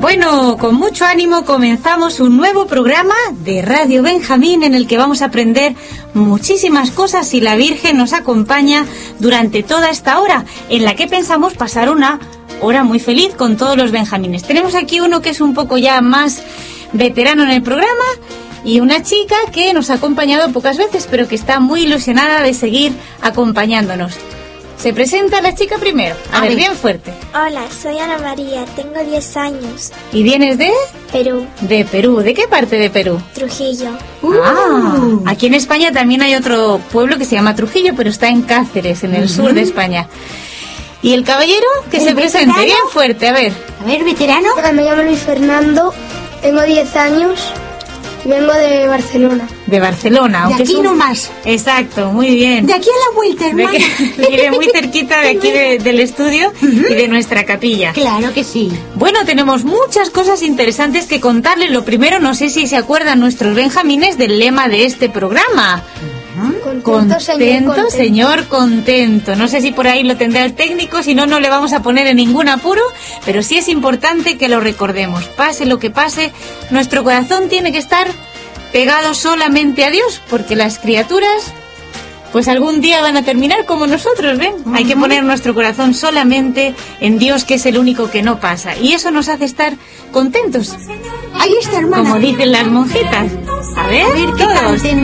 Bueno, con mucho ánimo comenzamos un nuevo programa de Radio Benjamín en el que vamos a aprender muchísimas cosas y la Virgen nos acompaña durante toda esta hora en la que pensamos pasar una hora muy feliz con todos los benjamines. Tenemos aquí uno que es un poco ya más veterano en el programa y una chica que nos ha acompañado pocas veces pero que está muy ilusionada de seguir acompañándonos. Se presenta la chica primero. A ver, bien fuerte. Hola, soy Ana María, tengo 10 años. ¿Y vienes de? Perú. De Perú. ¿De qué parte de Perú? Trujillo. Aquí en España también hay otro pueblo que se llama Trujillo, pero está en Cáceres, en el sur de España. ¿Y el caballero? Que se presente, veterano. bien fuerte, a ver. A ver, veterano. Me llamo Luis Fernando, tengo 10 años y vengo de Barcelona. De Barcelona. De aunque aquí es un- nomás. Exacto, muy bien. De aquí a la vuelta, hermana. Vive muy cerquita de aquí del estudio y de nuestra capilla. Claro que sí. Bueno, tenemos muchas cosas interesantes que contarles. Lo primero, no sé si se acuerdan nuestros benjamines del lema de este programa. Contento, señor, contento. No sé si por ahí lo tendrá el técnico, si no, no le vamos a poner en ningún apuro, pero sí es importante que lo recordemos. Pase lo que pase, nuestro corazón tiene que estar pegado solamente a Dios, porque las criaturas, pues algún día van a terminar como nosotros, ¿ven? Hay que poner nuestro corazón solamente en Dios, que es el único que no pasa. Y eso nos hace estar contentos, Ahí está, hermana. como dicen las monjitas. A ver, A ver, que todos. canten.